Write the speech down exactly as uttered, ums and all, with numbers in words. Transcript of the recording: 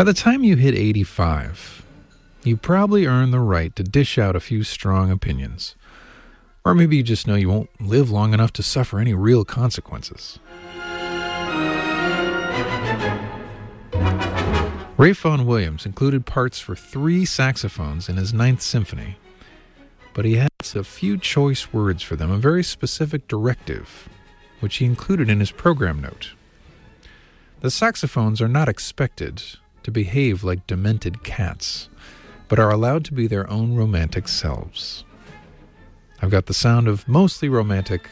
By the time you hit eighty-five, you probably earn the right to dish out a few strong opinions. Or maybe you just know you won't live long enough to suffer any real consequences. Ralph Vaughan Williams included parts for three saxophones in his Ninth Symphony, but he had a few choice words for them, a very specific directive, which he included in his program note. The saxophones are not expected to behave like demented cats, but are allowed to be their own romantic selves. I've got the sound of mostly romantic